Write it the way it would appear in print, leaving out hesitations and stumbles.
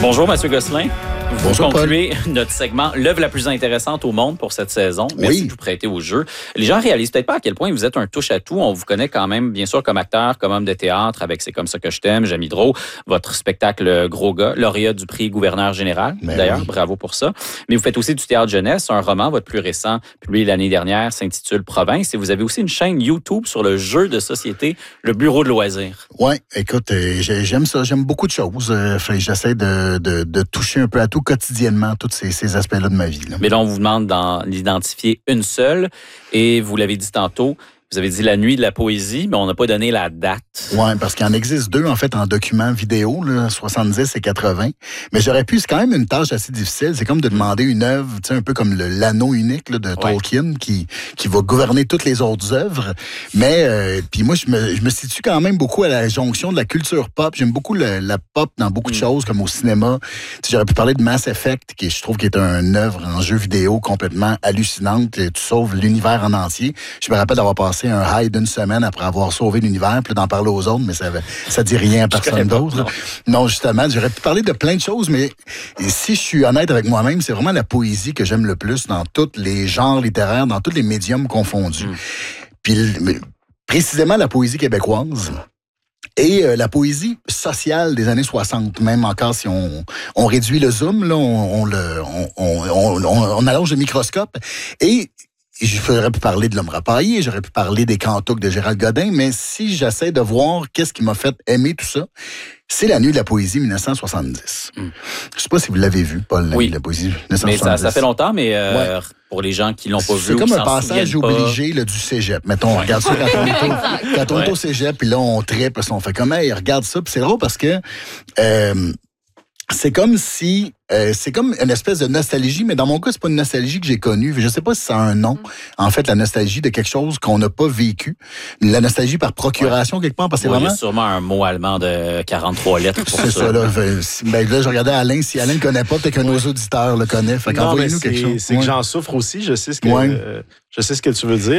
Bonjour, M. Gosselin. Vous Bonjour, concluez notre segment L'œuvre la plus intéressante au monde pour cette saison. Merci de vous prêter au jeu. Les gens réalisent peut-être pas à quel point vous êtes un touche-à-tout. On vous connaît quand même, bien sûr, comme acteur, comme homme de théâtre, avec C'est comme ça que je t'aime, Jamie Drault, votre spectacle Gros gars, lauréat du prix gouverneur général. D'ailleurs, bravo pour ça. Mais vous faites aussi du théâtre jeunesse. Un roman, votre plus récent, publié l'année dernière, s'intitule Province. Et vous avez aussi une chaîne YouTube sur le jeu de société, le bureau de loisirs. Oui, écoute, j'aime ça. J'aime beaucoup de choses. J'essaie de toucher un peu à tout quotidiennement, tous ces aspects-là de ma vie. Là. Mais là, on vous demande d'en identifier une seule. Et vous l'avez dit tantôt, vous avez dit la nuit de la poésie, mais on n'a pas donné la date. Oui, parce qu'il en existe deux, en fait, en documents vidéo, là, 70 et 80. Mais j'aurais pu, c'est quand même une tâche assez difficile. C'est comme de demander une œuvre, tu sais, un peu comme l'anneau unique là, de Tolkien qui va gouverner toutes les autres œuvres. Mais, puis moi, je me situe quand même beaucoup à la jonction de la culture pop. J'aime beaucoup la pop dans beaucoup de choses, comme au cinéma. Tu sais, j'aurais pu parler de Mass Effect, qui je trouve qui est une œuvre en jeu vidéo complètement hallucinante. Tu sauves l'univers en entier. Je me rappelle d'avoir passé un high d'une semaine après avoir sauvé l'univers, puis d'en parler aux autres, mais ça dit rien à personne d'autre. Non, justement, j'aurais pu parler de plein de choses, mais si je suis honnête avec moi-même, c'est vraiment la poésie que j'aime le plus dans tous les genres littéraires, dans tous les médiums confondus. Puis précisément la poésie québécoise. Et la poésie sociale des années 60, même encore si on réduit le zoom, là, on allonge le microscope. Et j'aurais pu parler de L'Homme rapaillé, j'aurais pu parler des Cantouks de Gérald Godin, mais si j'essaie de voir qu'est-ce qui m'a fait aimer tout ça, c'est La Nuit de la poésie 1970. Je sais pas si vous l'avez vu, Paul, La Nuit de la poésie 1970. Mais ça fait longtemps, mais pour les gens qui l'ont pas vu, c'est comme un passage obligé là, du cégep. Mettons, on regarde ça quand on est au cégep, puis là, on tripe, on fait comme, hey, regarde ça. Puis c'est drôle parce que c'est comme si... c'est comme une espèce de nostalgie, mais dans mon cas, c'est pas une nostalgie que j'ai connue. Je sais pas si ça a un nom. En fait, la nostalgie de quelque chose qu'on n'a pas vécu. La nostalgie par procuration, quelque part, parce que c'est vraiment... Il y a sûrement un mot allemand de 43 lettres pour ça. C'est ça, là. Là, je regardais Alain. Si Alain ne connaît pas, peut-être que nos auditeurs le connaissent. Fait qu'envoyez-nous quelque chose. C'est que j'en souffre aussi. Je sais ce que tu veux dire.